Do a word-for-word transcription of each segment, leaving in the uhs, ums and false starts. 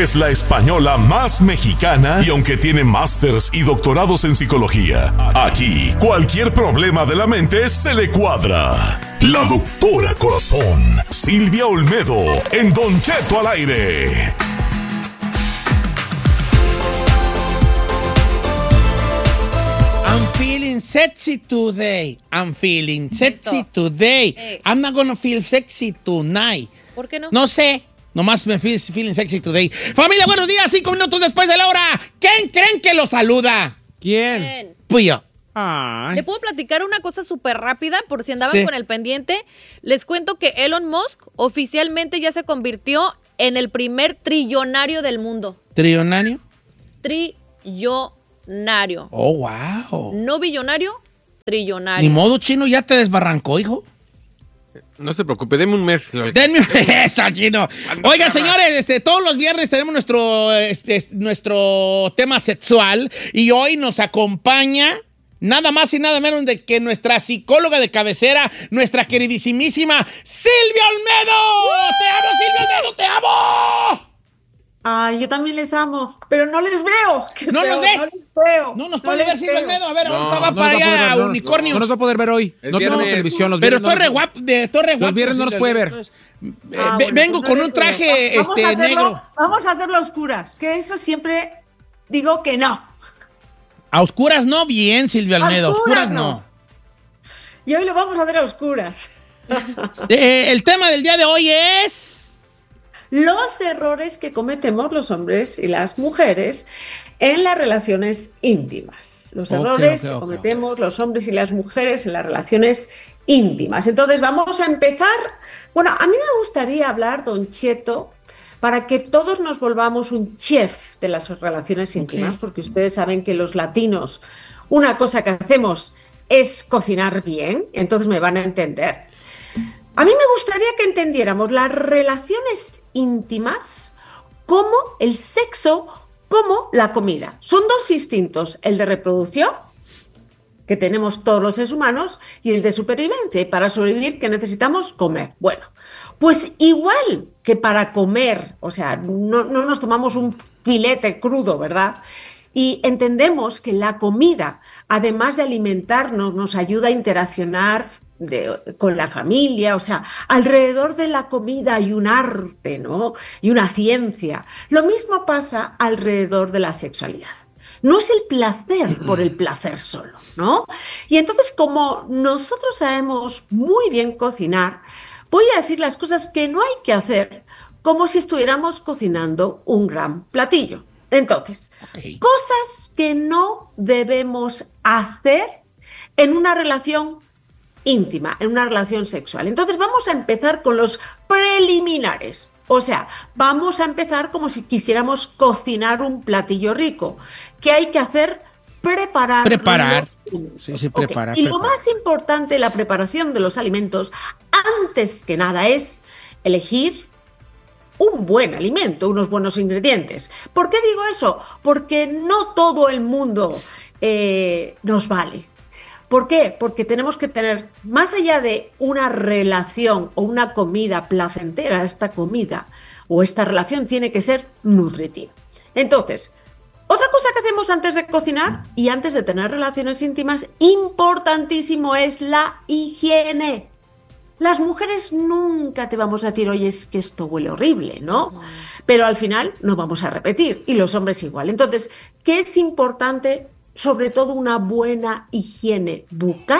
es la española más mexicana y aunque tiene másters y doctorados en psicología, aquí cualquier problema de la mente se le cuadra. La doctora Corazón, Silvia Olmedo, en Don Cheto al aire. I'm feeling sexy today. I'm feeling sexy Eso. today. Eh. I'm not gonna feel sexy tonight. ¿Por qué no? No sé. Nomás me feel feeling sexy today. Familia, buenos días. Cinco minutos después de la hora. ¿Quién creen que lo saluda? ¿Quién? Bien. Pues yo. Ay. ¿Le puedo platicar una cosa súper rápida por si andaban Sí. con el pendiente? Les cuento que Elon Musk oficialmente ya se convirtió en el primer trillonario del mundo. ¿Trillonario? Trillonario. Oh, wow. No billonario, trillonario. Ni modo, chino, ya te desbarrancó, hijo. No se preocupe, deme un mes. Denme esa, chino. Oigan, señores, este, todos los viernes tenemos nuestro, este, nuestro tema sexual y hoy nos acompaña nada más y nada menos de que nuestra psicóloga de cabecera, nuestra queridísimísima Silvia Olmedo. ¡Te amo, Silvia Olmedo, te amo! Ay, yo también les amo, pero no les veo. Qué ¿No feo, nos ves? No les veo. No nos No puede les ver Silvia veo. Olmedo. A ver, No, ahorita va no para nos va a poder allá, ver, no, unicornio. No nos va a poder ver hoy. Es No tenemos viernes. televisión. Los Pero viernes torre no- guapo, de torre guapo. viernes no nos puede ver. Entonces, eh, Ah, ve- bueno, vengo pues con no un les veo. traje Vamos a este hacerlo- negro. Vamos a hacerlo a oscuras, que eso siempre digo que no. A oscuras no, bien, Silvia Olmedo. A oscuras oscuras no. no. Y hoy lo vamos a hacer a oscuras. Eh, el tema del día de hoy es... Los errores que cometemos los hombres y las mujeres en las relaciones íntimas. Los Ok, errores ok, que ok, cometemos los hombres y las mujeres en las relaciones íntimas. Entonces vamos a empezar. Bueno, a mí me gustaría hablar, don Cheto, para que todos nos volvamos un chef de las relaciones íntimas, porque ustedes saben que los latinos, una cosa que hacemos es cocinar bien, entonces me van a entender. A mí me gustaría que entendiéramos las relaciones íntimas como el sexo, como la comida. Son dos instintos, el de reproducción, que tenemos todos los seres humanos, y el de supervivencia. Y para sobrevivir, ¿qué necesitamos? Comer. Bueno, pues igual que para comer, o sea, no, no nos tomamos un filete crudo, ¿verdad? Y entendemos que la comida, además de alimentarnos, nos ayuda a interaccionar de, con la familia, o sea, alrededor de la comida hay un arte, ¿no? Y una ciencia. Lo mismo pasa alrededor de la sexualidad. No es el placer por el placer solo, ¿no? Y entonces, como nosotros sabemos muy bien cocinar, voy a decir las cosas que no hay que hacer como si estuviéramos cocinando un gran platillo. Entonces, Ok. cosas que no debemos hacer en una relación íntima, en una relación sexual. Entonces vamos a empezar con los preliminares. O sea, vamos a empezar como si quisiéramos cocinar un platillo rico. ¿Qué hay que hacer? Preparar. Preparar. los alimentos. Sí, sí, Ok. preparar, Y lo preparar. más importante de la preparación de los alimentos, antes que nada, es elegir un buen alimento, unos buenos ingredientes. ¿Por qué digo eso? Porque no todo el mundo eh, nos vale. ¿Por qué? Porque tenemos que tener, más allá de una relación o una comida placentera, esta comida o esta relación tiene que ser nutritiva. Entonces, otra cosa que hacemos antes de cocinar y antes de tener relaciones íntimas, importantísimo, es la higiene. Las mujeres nunca te vamos a decir, oye, es que esto huele horrible, ¿no? Pero al final no vamos a repetir, y los hombres igual. Entonces, ¿qué es importante? Sobre todo una buena higiene bucal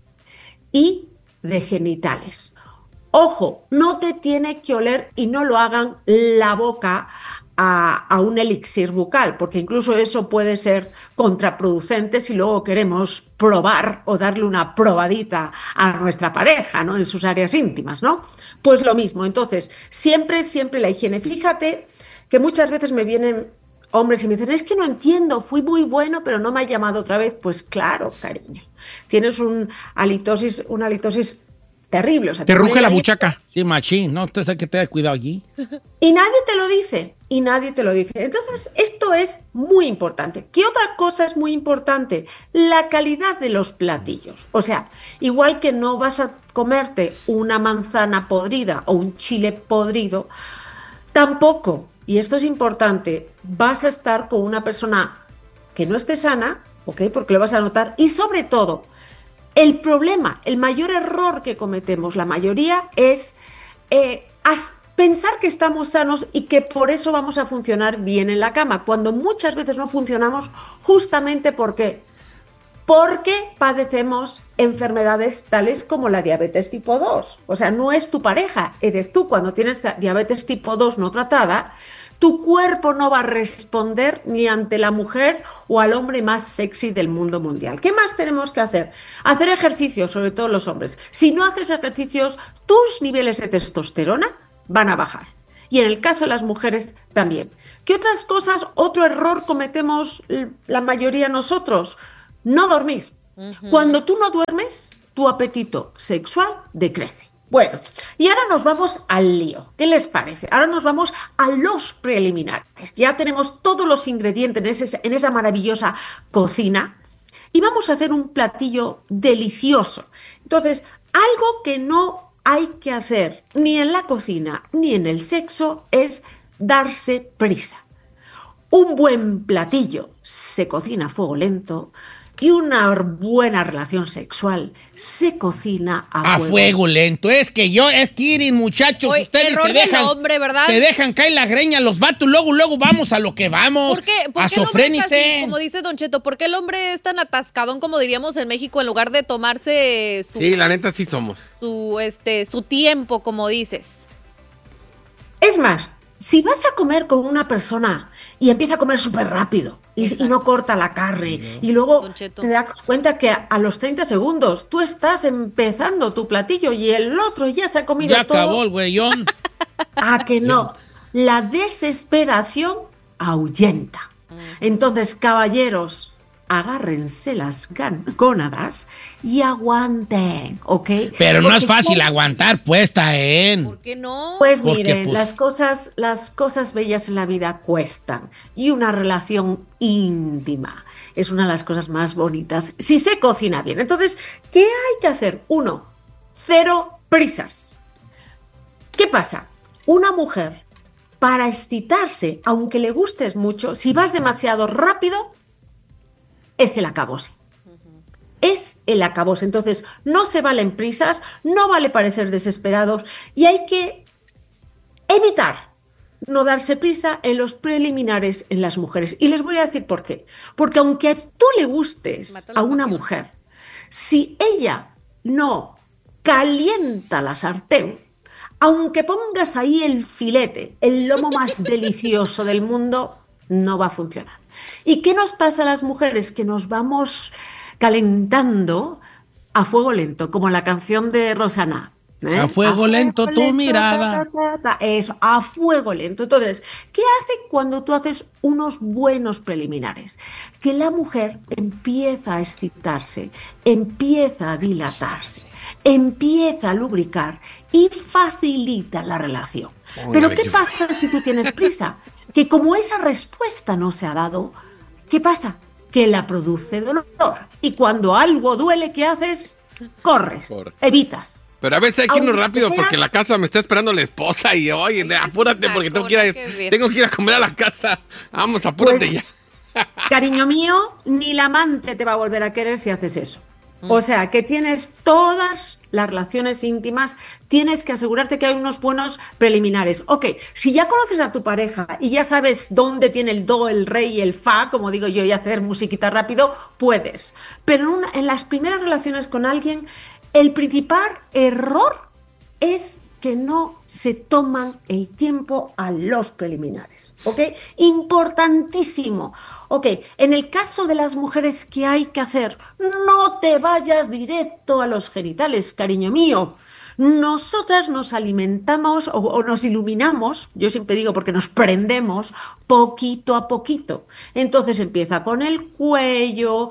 y de genitales. Ojo, no te tiene que oler, y no lo hagan, la boca a, a un elixir bucal, porque incluso eso puede ser contraproducente si luego queremos probar o darle una probadita a nuestra pareja, ¿no? En sus áreas íntimas, ¿no? Pues lo mismo. Entonces, siempre, siempre la higiene. Fíjate que muchas veces me vienen hombres y me dicen, es que no entiendo, fui muy bueno, pero no me ha llamado otra vez. Pues claro, cariño, tienes un halitosis, una halitosis terrible. O sea, Te te ruge duele la ahí. buchaca. Sí, machín, no, entonces hay que tener cuidado allí. Y nadie te lo dice, y nadie te lo dice. Entonces, esto es muy importante. ¿Qué otra cosa es muy importante? La calidad de los platillos. O sea, igual que no vas a comerte una manzana podrida o un chile podrido, tampoco y esto es importante, vas a estar con una persona que no esté sana, ¿ok? Porque lo vas a notar. Y sobre todo, el problema, el mayor error que cometemos, la mayoría, es eh, as- pensar que estamos sanos y que por eso vamos a funcionar bien en la cama, cuando muchas veces no funcionamos justamente porque, porque padecemos enfermedades tales como la diabetes tipo dos. O sea, no es tu pareja, eres tú. Cuando tienes diabetes tipo dos no tratada, tu cuerpo no va a responder ni ante la mujer o al hombre más sexy del mundo mundial. ¿Qué más tenemos que hacer? Hacer ejercicios, sobre todo los hombres. Si no haces ejercicios, tus niveles de testosterona van a bajar. Y en el caso de las mujeres también. ¿Qué otras cosas, otro error cometemos la mayoría nosotros? No dormir. Uh-huh. Cuando tú no duermes, tu apetito sexual decrece. Bueno, y ahora nos vamos al lío. ¿Qué les parece? Ahora nos vamos a los preliminares. Ya tenemos todos los ingredientes en, ese, en esa maravillosa cocina y vamos a hacer un platillo delicioso. Entonces, algo que no hay que hacer ni en la cocina ni en el sexo es darse prisa. Un buen platillo se cocina a fuego lento y una buena relación sexual se cocina a, a fuego. fuego lento. Es que yo, es que Irin, muchachos, Oye, ustedes se dejan, hombre, ¿verdad? se dejan caer la greña los vatos, luego, luego vamos a lo que vamos. ¿Por qué? ¿Por a qué el hombre es así, sofrénice. como dice Don Cheto, ¿por qué el hombre es tan atascadón, como diríamos en México, en lugar de tomarse su, Sí, la neta sí somos. su, este, su tiempo, como dices? Es más, si vas a comer con una persona y empieza a comer súper rápido y, y no corta la carne, no. y luego te das cuenta que a, a los treinta segundos tú estás empezando tu platillo y el otro ya se ha comido ya todo. Ya acabó el güeyón. ¿A que no? La desesperación ahuyenta. Entonces, caballeros, agárrense las gónadas y aguanten, ¿ok? Pero Porque no es fácil ¿cómo? aguantar puesta en... ¿Por qué no? Pues Porque, miren, pues... las cosas, las cosas bellas en la vida cuestan y una relación íntima es una de las cosas más bonitas si se cocina bien. Entonces, ¿qué hay que hacer? Uno, cero prisas. ¿Qué pasa? Una mujer, para excitarse, aunque le gustes mucho, si vas demasiado rápido, es el acabose. Uh-huh. Es el acabose. Entonces, no se valen prisas, no vale parecer desesperados y hay que evitar no darse prisa en los preliminares en las mujeres. Y les voy a decir por qué. Porque aunque tú le gustes a una mujer, si ella no calienta la sartén, aunque pongas ahí el filete, el lomo más delicioso del mundo, no va a funcionar. ¿Y qué nos pasa a las mujeres? Que nos vamos calentando a fuego lento, como la canción de Rosana. ¿eh? A fuego a lento fuego tu lento, mirada. Ta, ta, ta, ta. Eso, a fuego lento. Entonces, ¿qué hace cuando tú haces unos buenos preliminares? Que la mujer empieza a excitarse, empieza a dilatarse, empieza a lubricar y facilita la relación. Oh, Pero ¿qué pasa si tú tienes prisa? Que como esa respuesta no se ha dado, ¿qué pasa? Que la produce dolor. Y cuando algo duele, ¿qué haces? Corres, Corre. evitas. Pero a veces hay que irnos rápido sea... porque la casa me está esperando la esposa y oye, Ay, apúrate porque tengo que, ir a, que tengo que ir a comer a la casa. Vamos, apúrate pues, ya. Cariño mío, ni la amante te va a volver a querer si haces eso. Mm. O sea, que tienes todas las relaciones íntimas, tienes que asegurarte que hay unos buenos preliminares. Ok, si ya conoces a tu pareja y ya sabes dónde tiene el do, el re y el fa, como digo yo, y hacer musiquita rápido, puedes. Pero en, una, en las primeras relaciones con alguien, el principal error es que no se toman el tiempo a los preliminares, ¿ok? Importantísimo. Ok, en el caso de las mujeres, ¿qué hay que hacer? No te vayas directo a los genitales, cariño mío. Nosotras nos alimentamos o, o nos iluminamos, yo siempre digo porque nos prendemos poquito a poquito. Entonces empieza con el cuello,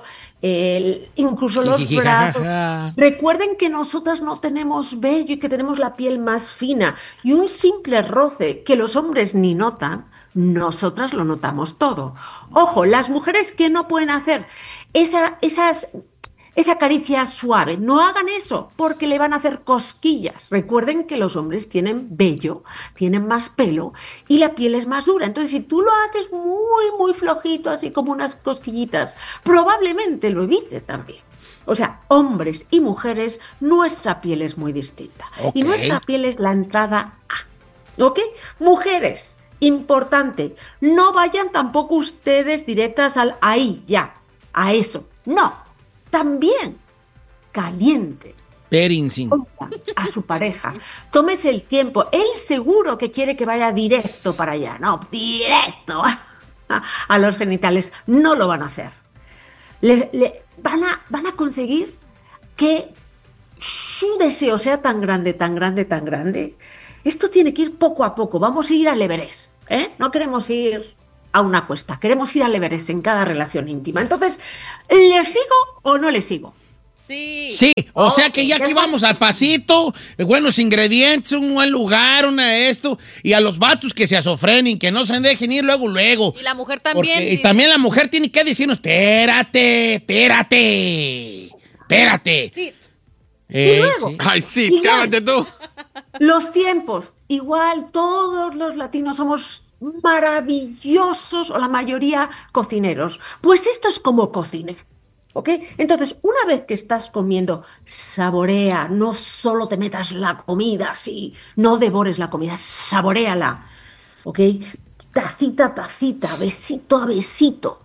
el, incluso los brazos. Recuerden que nosotras no tenemos vello y que tenemos la piel más fina. Y un simple roce que los hombres ni notan, nosotras lo notamos todo. Ojo, las mujeres que no pueden hacer esa, esas... esa caricia suave. No hagan eso porque le van a hacer cosquillas. Recuerden que los hombres tienen vello, tienen más pelo y la piel es más dura. Entonces, si tú lo haces muy, muy flojito, así como unas cosquillitas, probablemente lo evite también. O sea, hombres y mujeres, nuestra piel es muy distinta. Okay. Y nuestra piel es la entrada A. ¿Ok? Mujeres, importante, no vayan tampoco ustedes directas al ahí, ya, a eso. No, también caliente. Perincin. A su pareja. Tómese el tiempo. Él seguro que quiere que vaya directo para allá. No, directo a los genitales. No lo van a hacer. Le, le, van, a, van a conseguir que su deseo sea tan grande, tan grande, tan grande. Esto tiene que ir poco a poco. Vamos a ir al Everest, ¿eh? No queremos ir a una cuesta. Queremos ir al Everest en cada relación íntima. Entonces, ¿le sigo o no le sigo? Sí. Sí, o Oh, sea que ya aquí vamos al pasito, buenos ingredientes, un buen lugar, una esto, y a los vatos que se asofrenen, que no se dejen ir luego, luego. Y la mujer también. Porque, y también la mujer tiene que decirnos, espérate, espérate, espérate. Sí. Eh, Y luego, sí. Ay, sí, Igual. cállate tú. Los tiempos, igual todos los latinos somos maravillosos, o la mayoría cocineros. Pues esto es como cocinar, ¿ok? Entonces, una vez que estás comiendo, saborea, no solo te metas la comida así, no devores la comida, saboréala, ¿ok? Tacita a tacita, besito a besito,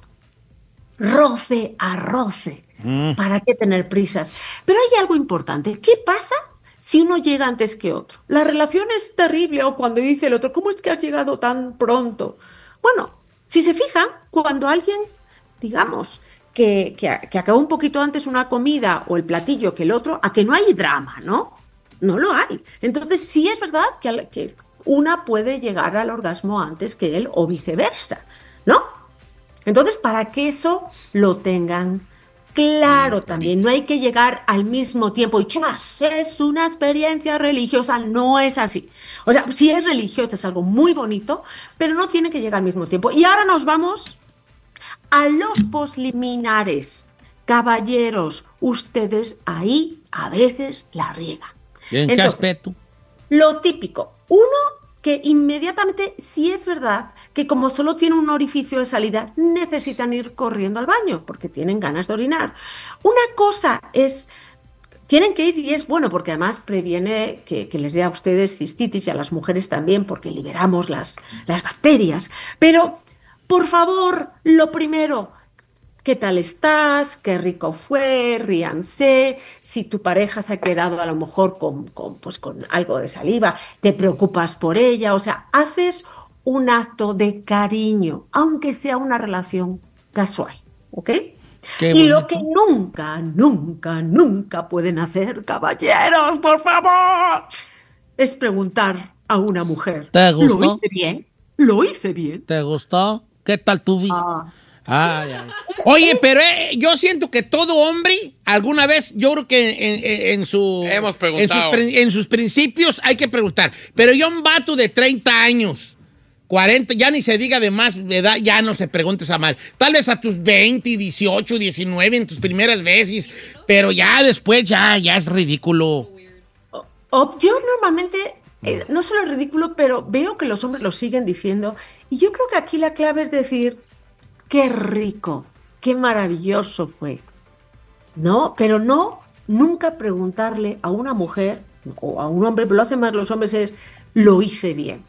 roce a roce. Mm. ¿Para qué tener prisas? Pero hay algo importante. ¿Qué pasa si uno llega antes que otro? La relación es terrible, o cuando dice el otro, ¿cómo es que has llegado tan pronto? Bueno, si se fijan, cuando alguien, digamos, que, que, que acabó un poquito antes una comida o el platillo que el otro, a que no hay drama, ¿no? No lo hay. Entonces, sí es verdad que, al- que una puede llegar al orgasmo antes que él o viceversa, ¿no? Entonces, para que eso lo tengan claro también, no hay que llegar al mismo tiempo y ¡chas! Es una experiencia religiosa, no es así. O sea, sí es religiosa, es algo muy bonito, pero no tiene que llegar al mismo tiempo. Y ahora nos vamos a los posliminares. Caballeros, ustedes ahí a veces la riegan. ¿En qué Entonces, aspecto? lo típico, uno que inmediatamente, sí es verdad que como solo tiene un orificio de salida, necesitan ir corriendo al baño porque tienen ganas de orinar. Una cosa es, tienen que ir y es bueno porque además previene que, que les dé a ustedes cistitis y a las mujeres también porque liberamos las, las bacterias. Pero, por favor, lo primero, ¿qué tal estás? ¿Qué rico fue? Ríanse. Si tu pareja se ha quedado a lo mejor con, con, pues con algo de saliva, te preocupas por ella. O sea, haces un acto de cariño, aunque sea una relación casual. ¿Ok? Qué Y lo bonito. que nunca, nunca, nunca pueden hacer, caballeros, por favor, es preguntar a una mujer. ¿Te gustó? ¿Lo hice bien? ¿Lo hice bien? ¿Te gustó? ¿Qué tal tu vida? Ah, Ay, ay. Oye, pero eh, yo siento que todo hombre, alguna vez, yo creo que en, en- en su, Hemos en, sus, preguntado. pri- en sus principios hay que preguntar. Pero yo un vato de treinta años, cuarenta, ya ni se diga de más edad, ya no se pregunte esa mal. Tal vez a tus veinte, dieciocho, diecinueve, en tus primeras veces, pero ya después ya, ya es ridículo. O- yo normalmente, eh, no solo es ridículo, pero veo que los hombres lo siguen diciendo. Y yo creo que aquí la clave es decir, qué rico, qué maravilloso fue. No, pero no, nunca preguntarle a una mujer o a un hombre, pero lo hacen más los hombres, es, lo hice bien.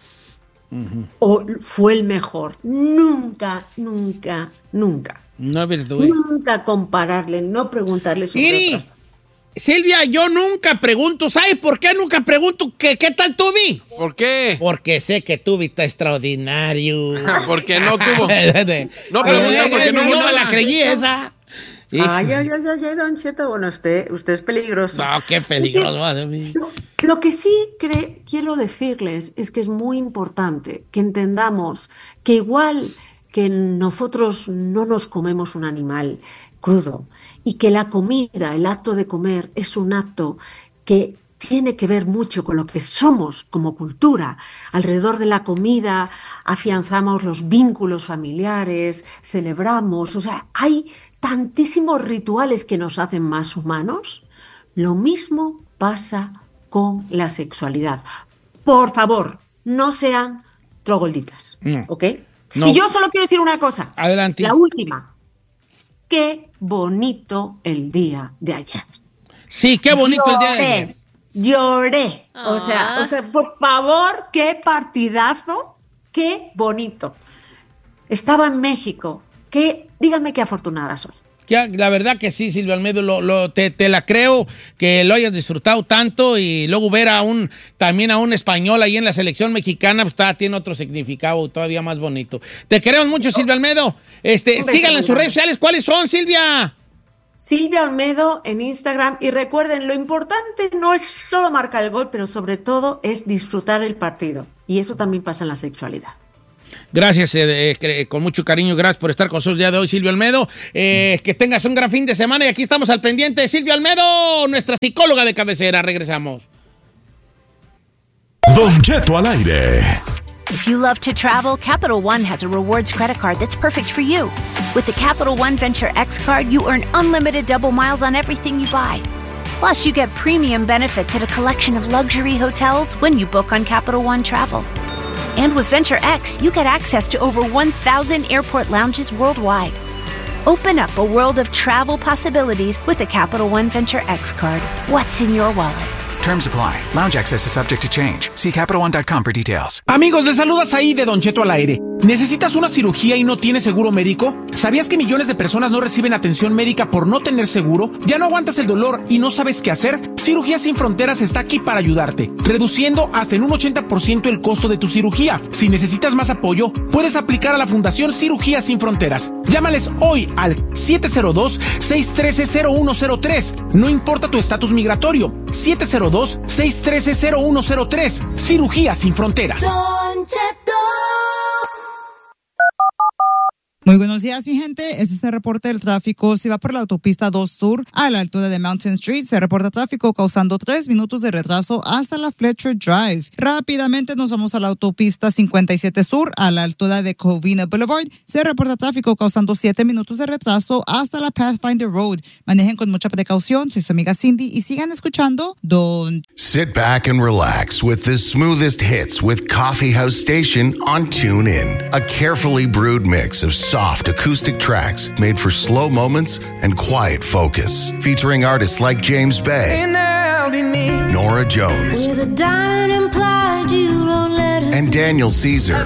O fue el mejor. Nunca, nunca, nunca. No es verdad. Nunca compararle, no preguntarle sobre Iri, otras. Silvia, yo nunca pregunto, ¿sabes por qué nunca pregunto que, qué tal tu vi? ¿Por qué? Porque sé que tu vi está extraordinario. Porque no tuvo. No pregunta pregunta porque no yo hubo me nada. la creí esa. Ay, ay, ay, ay, ay, Don Cheto, bueno, usted, usted es peligroso. No, qué peligroso va a ser. Lo, lo que sí cre- quiero decirles es que es muy importante que entendamos que igual que nosotros no nos comemos un animal crudo y que la comida, el acto de comer, es un acto que tiene que ver mucho con lo que somos como cultura. Alrededor de la comida afianzamos los vínculos familiares, celebramos, o sea, hay tantísimos rituales que nos hacen más humanos, lo mismo pasa con la sexualidad. Por favor, no sean trogolditas, no. ¿Ok? No. Y yo solo quiero decir una cosa. Adelante. La última. Qué bonito el día de ayer. Sí, qué bonito lloré, el día de ayer. Lloré. Ah. O sea, o sea, por favor, qué partidazo, qué bonito. Estaba en México. Qué, díganme qué afortunada soy. La verdad que sí, Silvia Olmedo, lo, lo, te, te la creo que lo hayas disfrutado tanto y luego ver a un, también a un español ahí en la selección mexicana, pues está, tiene otro significado todavía más bonito. Te queremos mucho, Silvia Olmedo. Este, síganla en sus redes sociales. ¿Cuáles son, Silvia? Silvia Olmedo en Instagram. Y recuerden, lo importante no es solo marcar el gol, pero sobre todo es disfrutar el partido. Y eso también pasa en la sexualidad. Gracias, eh, eh, con mucho cariño, gracias por estar con nosotros el día de hoy, Silvia Olmedo. Eh, que tengas un gran fin de semana y aquí estamos al pendiente de Silvia Olmedo, nuestra psicóloga de cabecera. Regresamos. Don Cheto al aire. If you love to travel, Capital One has a rewards credit card that's perfect for you. With the Capital One Venture X card, you earn unlimited double miles on everything you buy. Plus, you get premium benefits at a collection of luxury hotels when you book on Capital One Travel. And with Venture X, you get access to over one thousand airport lounges worldwide. Open up a world of travel possibilities with the Capital One Venture X card. What's in your wallet? Terms apply. Lounge access is subject to change. See Capital One dot com for details. Amigos, les saludas ahí de Don Cheto al aire. ¿Necesitas una cirugía y no tienes seguro médico? ¿Sabías que millones de personas no reciben atención médica por no tener seguro? ¿Ya no aguantas el dolor y no sabes qué hacer? Cirugías Sin Fronteras está aquí para ayudarte, reduciendo hasta en un ochenta por ciento el costo de tu cirugía. Si necesitas más apoyo, puedes aplicar a la Fundación Cirugías Sin Fronteras. Llámales hoy al siete cero dos, seis uno tres, cero uno cero tres. No importa tu estatus migratorio. siete cero dos, seis uno tres, cero uno cero tres. Cirugías Sin Fronteras. Don Cheto. Muy buenos días, mi gente. Este es el reporte del tráfico. Si va por la autopista dos Sur a la altura de Mountain Street, se reporta tráfico causando tres minutos de retraso hasta la Fletcher Drive. Rápidamente nos vamos a la autopista cincuenta y siete Sur a la altura de Covina Boulevard. Se reporta tráfico causando siete minutos de retraso hasta la Pathfinder Road. Manejen con mucha precaución. Soy su amiga Cindy y sigan escuchando Don. Sit back and relax with the smoothest hits with Coffee House Station on TuneIn. A carefully brewed mix of soft acoustic tracks made for slow moments and quiet focus. Featuring artists like James Bay, Nora Jones, and Daniel Caesar.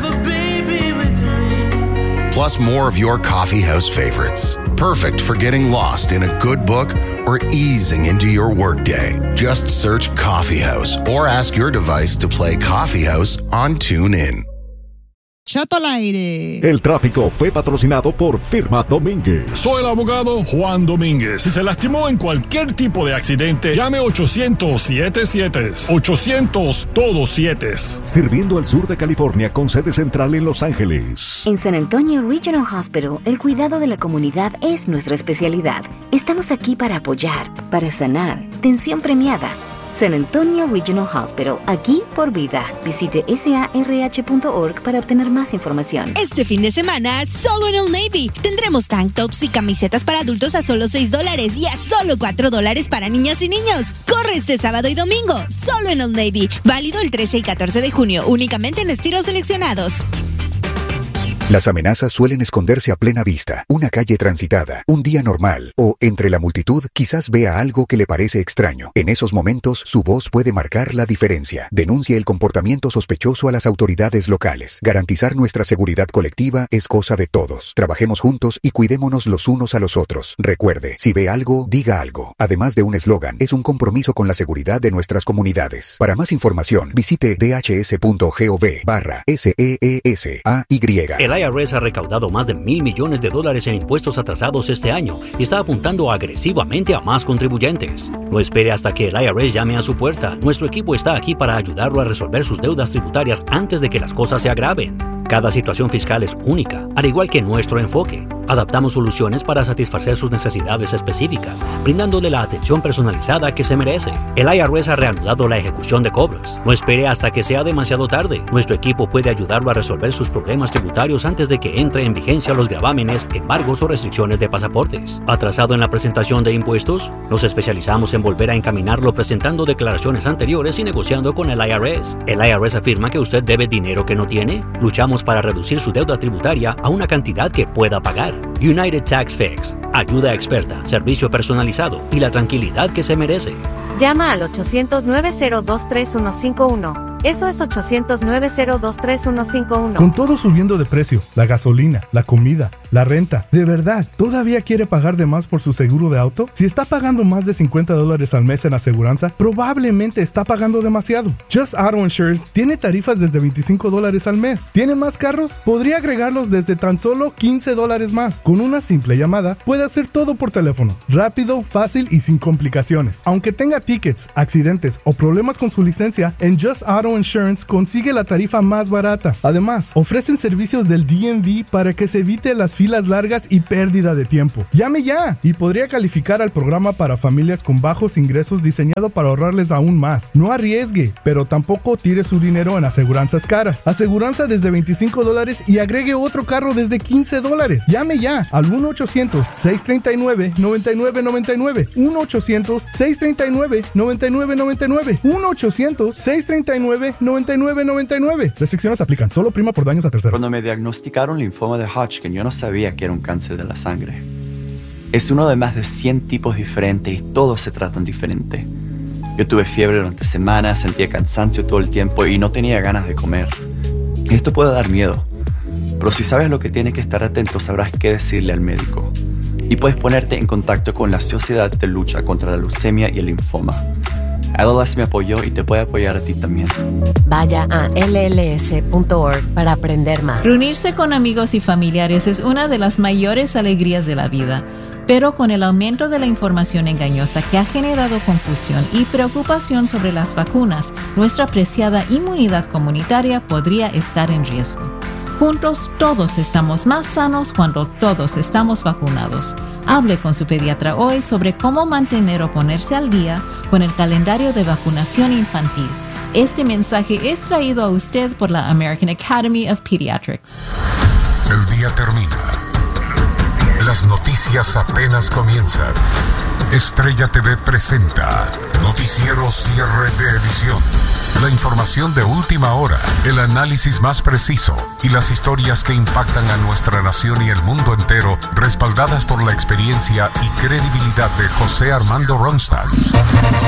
Plus more of your coffee house favorites. Perfect for getting lost in a good book or easing into your workday. Just search Coffee House or ask your device to play Coffee House on TuneIn. Cheto al aire. El tráfico fue patrocinado por Firma Domínguez. Soy el abogado Juan Domínguez. Si se lastimó en cualquier tipo de accidente, llame ochocientos siete siete. ochocientos todos siete. Sirviendo al sur de California con sede central en Los Ángeles. En San Antonio Regional Hospital, el cuidado de la comunidad es nuestra especialidad. Estamos aquí para apoyar, para sanar. Tensión premiada. San Antonio Regional Hospital, aquí por vida. Visite S A R H punto org para obtener más información. Este fin de semana, solo en Old Navy. Tendremos tank tops y camisetas para adultos a solo seis dólares y a solo cuatro dólares para niñas y niños. Corre este sábado y domingo, solo en Old Navy. Válido el trece y catorce de junio, únicamente en estilos seleccionados. Las amenazas suelen esconderse a plena vista, una calle transitada, un día normal, o entre la multitud quizás vea algo que le parece extraño. En esos momentos, su voz puede marcar la diferencia. Denuncie el comportamiento sospechoso a las autoridades locales. Garantizar nuestra seguridad colectiva es cosa de todos. Trabajemos juntos y cuidémonos los unos a los otros. Recuerde, si ve algo, diga algo. Además de un eslogan, es un compromiso con la seguridad de nuestras comunidades. Para más información, visite d h s punto gov barra S E E S A Y. El I R S ha recaudado más de mil millones de dólares en impuestos atrasados este año y está apuntando agresivamente a más contribuyentes. No espere hasta que el I R S llame a su puerta. Nuestro equipo está aquí para ayudarlo a resolver sus deudas tributarias antes de que las cosas se agraven. Cada situación fiscal es única, al igual que nuestro enfoque. Adaptamos soluciones para satisfacer sus necesidades específicas, brindándole la atención personalizada que se merece. El I R S ha reanudado la ejecución de cobros. No espere hasta que sea demasiado tarde. Nuestro equipo puede ayudarlo a resolver sus problemas tributarios antes de que entre en vigencia los gravámenes, embargos o restricciones de pasaportes. ¿Atrasado en la presentación de impuestos? Nos especializamos en volver a encaminarlo presentando declaraciones anteriores y negociando con el I R S. ¿El I R S afirma que usted debe dinero que no tiene? Luchamos para reducir su deuda tributaria a una cantidad que pueda pagar. United Tax Fix. Ayuda experta, servicio personalizado y la tranquilidad que se merece. Llama al ochocientos, nueve cero dos, tres uno cinco uno. Eso es ochocientos, nueve cero dos, tres uno cinco uno. Con todo subiendo de precio, la gasolina, la comida, la renta, ¿de verdad todavía quiere pagar de más por su seguro de auto? Si está pagando más de cincuenta dólares al mes en aseguranza, probablemente está pagando demasiado. Just Auto Insurance tiene tarifas desde veinticinco dólares al mes. ¿Tiene más carros? Podría agregarlos desde tan solo quince dólares más. Con una simple llamada, puede hacer todo por teléfono. Rápido, fácil y sin complicaciones. Aunque tenga tickets, accidentes o problemas con su licencia, en Just Auto Insurance consigue la tarifa más barata. Además, ofrecen servicios del D M V para que se evite las filas largas y pérdida de tiempo. Llame ya y podría calificar al programa para familias con bajos ingresos diseñado para ahorrarles aún más. No arriesgue, pero tampoco tire su dinero en aseguranzas caras. Aseguranza desde veinticinco dólares y agregue otro carro desde quince dólares. Llame ya al uno ochocientos, seis tres nueve, nueve nueve nueve nueve. uno ochocientos, seis tres nueve, nueve nueve nueve nueve. uno ochocientos, seis tres nueve, nueve nueve nueve nueve. Restricciones aplican. Solo prima por daños a terceros. Cuando me diagnosticaron linfoma de Hodgkin, yo no sabía que era un cáncer de la sangre. Es uno de más de cien tipos diferentes y todos se tratan diferente. Yo tuve fiebre durante semanas, sentía cansancio todo el tiempo y no tenía ganas de comer. Esto puede dar miedo, pero si sabes lo que tienes que estar atento, sabrás qué decirle al médico. Y puedes ponerte en contacto con la Sociedad de Lucha contra la Leucemia y el Linfoma. L L S me apoyó y te puede apoyar a ti también. Vaya a L L S punto org para aprender más. Reunirse con amigos y familiares es una de las mayores alegrías de la vida. Pero con el aumento de la información engañosa que ha generado confusión y preocupación sobre las vacunas, nuestra preciada inmunidad comunitaria podría estar en riesgo. Juntos todos estamos más sanos cuando todos estamos vacunados. Hable con su pediatra hoy sobre cómo mantener o ponerse al día con el calendario de vacunación infantil. Este mensaje es traído a usted por la American Academy of Pediatrics. El día termina. Las noticias apenas comienzan. Estrella T V presenta Noticiero Cierre de Edición. La información de última hora, el análisis más preciso y las historias que impactan a nuestra nación y el mundo entero, respaldadas por la experiencia y credibilidad de José Armando Ronstadt.